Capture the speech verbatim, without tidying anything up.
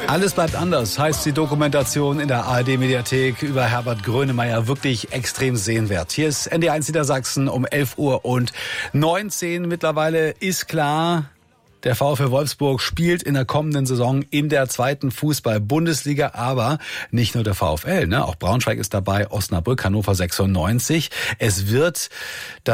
Alles bleibt anders, heißt die Dokumentation in der A R D-Mediathek über Herbert Grönemeyer, wirklich extrem sehenswert. Hier ist N D eins Niedersachsen um elf Uhr und neunzehn. Mittlerweile ist klar, der VfL Wolfsburg spielt in der kommenden Saison in der zweiten Fußball-Bundesliga, aber nicht nur der VfL, ne? Auch Braunschweig ist dabei, Osnabrück, Hannover sechsundneunzig. Es wird